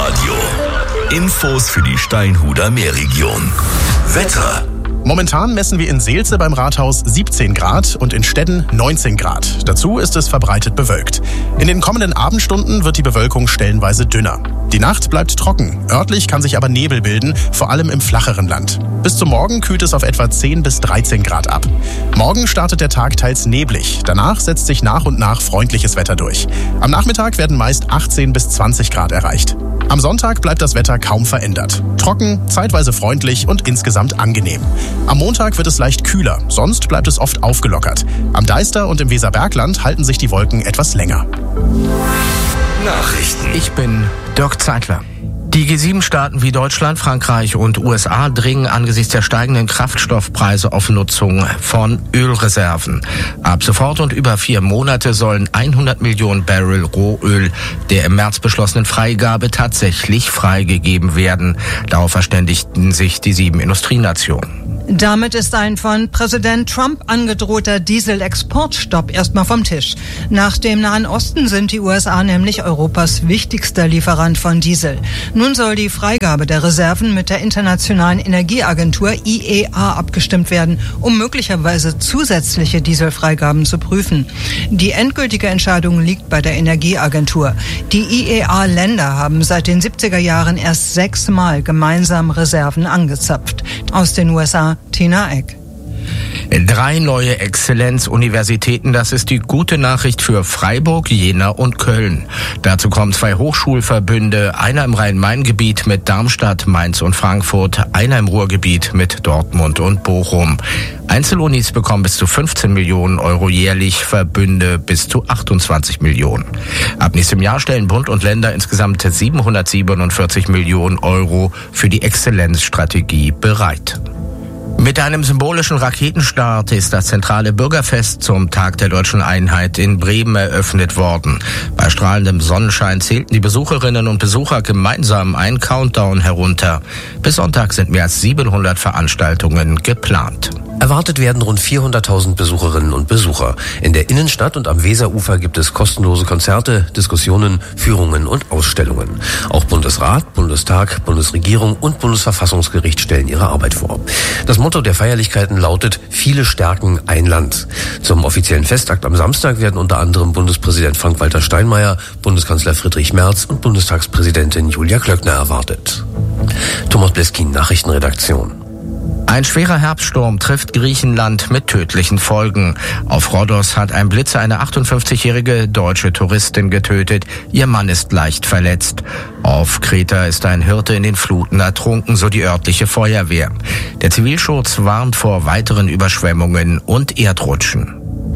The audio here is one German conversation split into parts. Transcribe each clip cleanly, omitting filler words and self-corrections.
Inforadio. Infos für die Steinhuder Meerregion. Wetter. Momentan messen wir in Seelze beim Rathaus 17 Grad und in Stedden 19 Grad. Dazu ist es verbreitet bewölkt. In den kommenden Abendstunden wird die Bewölkung stellenweise dünner. Die Nacht bleibt trocken. Örtlich kann sich aber Nebel bilden, vor allem im flacheren Land. Bis zum Morgen kühlt es auf etwa 10 bis 13 Grad ab. Morgen startet der Tag teils neblig. Danach setzt sich nach und nach freundliches Wetter durch. Am Nachmittag werden meist 18 bis 20 Grad erreicht. Am Sonntag bleibt das Wetter kaum verändert. Trocken, zeitweise freundlich und insgesamt angenehm. Am Montag wird es leicht kühler, sonst bleibt es oft aufgelockert. Am Deister und im Weserbergland halten sich die Wolken etwas länger. Nachrichten. Ich bin Dirk Zeitler. Die G7-Staaten wie Deutschland, Frankreich und USA dringen angesichts der steigenden Kraftstoffpreise auf Nutzung von Ölreserven. Ab sofort und über 4 Monate sollen 100 Millionen Barrel Rohöl der im März beschlossenen Freigabe tatsächlich freigegeben werden. Darauf verständigten sich die 7 Industrienationen. Damit ist ein von Präsident Trump angedrohter Dieselexportstopp erstmal vom Tisch. Nach dem Nahen Osten sind die USA nämlich Europas wichtigster Lieferant von Diesel. Nun soll die Freigabe der Reserven mit der Internationalen Energieagentur IEA abgestimmt werden, um möglicherweise zusätzliche Dieselfreigaben zu prüfen. Die endgültige Entscheidung liegt bei der Energieagentur. Die IEA-Länder haben seit den 70er Jahren erst 6 Mal gemeinsam Reserven angezapft. Aus den USA Tina Eck. 3 neue Exzellenzuniversitäten, das ist die gute Nachricht für Freiburg, Jena und Köln. Dazu kommen 2 Hochschulverbünde, einer im Rhein-Main-Gebiet mit Darmstadt, Mainz und Frankfurt, einer im Ruhrgebiet mit Dortmund und Bochum. Einzelunis bekommen bis zu 15 Millionen Euro jährlich, Verbünde bis zu 28 Millionen. Ab nächstem Jahr stellen Bund und Länder insgesamt 747 Millionen Euro für die Exzellenzstrategie bereit. Mit einem symbolischen Raketenstart ist das zentrale Bürgerfest zum Tag der Deutschen Einheit in Bremen eröffnet worden. Bei strahlendem Sonnenschein zählten die Besucherinnen und Besucher gemeinsam einen Countdown herunter. Bis Sonntag sind mehr als 700 Veranstaltungen geplant. Erwartet werden rund 400.000 Besucherinnen und Besucher. In der Innenstadt und am Weserufer gibt es kostenlose Konzerte, Diskussionen, Führungen und Ausstellungen. Auch Bundesrat, Bundestag, Bundesregierung und Bundesverfassungsgericht stellen ihre Arbeit vor. Das Motto der Feierlichkeiten lautet: Viele stärken ein Land. Zum offiziellen Festakt am Samstag werden unter anderem Bundespräsident Frank-Walter Steinmeier, Bundeskanzler Friedrich Merz und Bundestagspräsidentin Julia Klöckner erwartet. Thomas Bleskin, Nachrichtenredaktion. Ein schwerer Herbststurm trifft Griechenland mit tödlichen Folgen. Auf Rhodos hat ein Blitzer eine 58-jährige deutsche Touristin getötet. Ihr Mann ist leicht verletzt. Auf Kreta ist ein Hirte in den Fluten ertrunken, so die örtliche Feuerwehr. Der Zivilschutz warnt vor weiteren Überschwemmungen und Erdrutschen.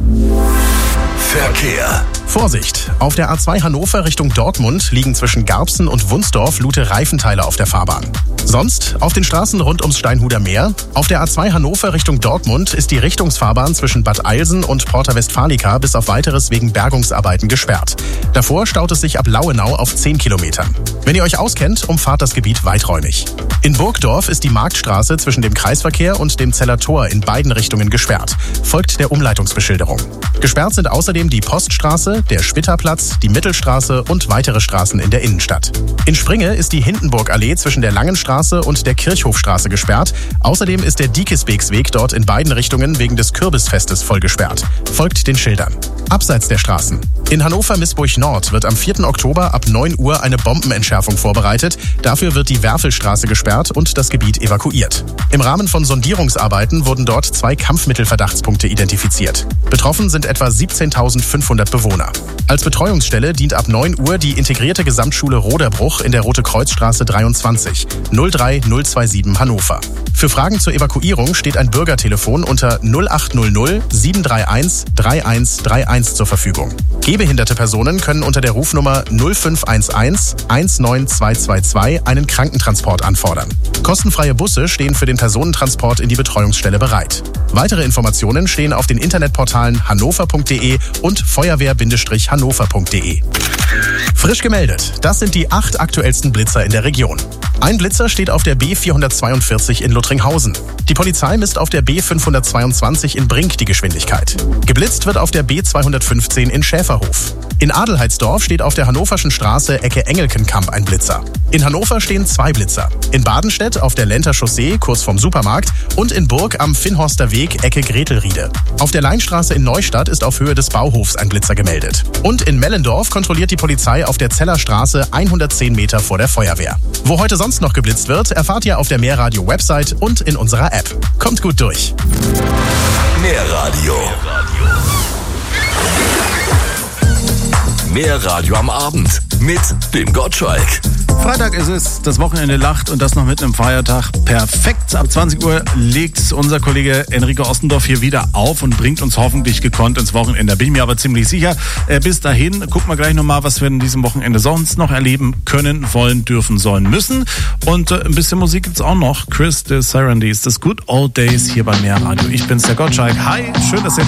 Verkehr. Vorsicht! Auf der A2 Hannover Richtung Dortmund liegen zwischen Garbsen und Wunsdorf lute Reifenteile auf der Fahrbahn. Sonst auf den Straßen rund ums Steinhuder Meer. Auf der A2 Hannover Richtung Dortmund ist die Richtungsfahrbahn zwischen Bad Eilsen und Porta Westfalica bis auf Weiteres wegen Bergungsarbeiten gesperrt. Davor staut es sich ab Lauenau auf 10 Kilometern. Wenn ihr euch auskennt, umfahrt das Gebiet weiträumig. In Burgdorf ist die Marktstraße zwischen dem Kreisverkehr und dem Zeller Tor in beiden Richtungen gesperrt. Folgt der Umleitungsbeschilderung. Gesperrt sind außerdem die Poststraße, der Spitterplatz, die Mittelstraße und weitere Straßen in der Innenstadt. In Springe ist die Hindenburgallee zwischen der Langen Straße und der Kirchhofstraße gesperrt. Außerdem ist der Diekesbeeksweg dort in beiden Richtungen wegen des Kürbisfestes voll gesperrt. Folgt den Schildern. Abseits der Straßen. In Hannover-Missburg Nord wird am 4. Oktober ab 9 Uhr eine Bombenentschärfung vorbereitet. Dafür wird die Werfelstraße gesperrt und das Gebiet evakuiert. Im Rahmen von Sondierungsarbeiten wurden dort 2 Kampfmittelverdachtspunkte identifiziert. Betroffen sind etwa 17.500 Bewohner. Als Betreuungsstelle dient ab 9 Uhr die integrierte Gesamtschule Roderbruch in der Rote-Kreuz-Straße 23, 03027 Hannover. Für Fragen zur Evakuierung steht ein Bürgertelefon unter 0800 731 3131 zur Verfügung. Gehbehinderte Personen können unter der Rufnummer 0511 19222 einen Krankentransport anfordern. Kostenfreie Busse stehen für den Personentransport in die Betreuungsstelle bereit. Weitere Informationen stehen auf den Internetportalen hannover.de und feuerwehr-hannover.de. Frisch gemeldet, das sind die 8 aktuellsten Blitzer in der Region. Ein Blitzer steht auf der B442 in Luttringhausen. Die Polizei misst auf der B522 in Brink die Geschwindigkeit. Geblitzt wird auf der B215 in Schäferhof. In Adelheidsdorf steht auf der Hannoverschen Straße Ecke Engelkenkamp ein Blitzer. In Hannover stehen 2 Blitzer. In Badenstedt auf der Lenter Chaussee kurz vorm Supermarkt und in Burg am Finnhorster Weg Ecke Gretelriede. Auf der Leinstraße in Neustadt ist auf Höhe des Bauhofs ein Blitzer gemeldet. Und in Mellendorf kontrolliert die Polizei auf der Zellerstraße 110 Meter vor der Feuerwehr. Wo heute sonst noch geblitzt wird, erfahrt ihr auf der Mehrradio-Website und in unserer App. Kommt gut durch. Mehrradio. Mehrradio am Abend mit dem Gottschalk. Freitag ist es, das Wochenende lacht und das noch mit einem Feiertag. Perfekt. Ab 20 Uhr legt unser Kollege Enrico Ostendorf hier wieder auf und bringt uns hoffentlich gekonnt ins Wochenende. Da bin ich mir aber ziemlich sicher. Bis dahin gucken wir gleich nochmal, was wir in diesem Wochenende sonst noch erleben können, wollen, dürfen, sollen, müssen. Und ein bisschen Musik gibt's auch noch. Chris de Serendes, das Good Old Days hier bei Mehrradio. Ich bin's, der Gottschalk. Hi, schön, dass ihr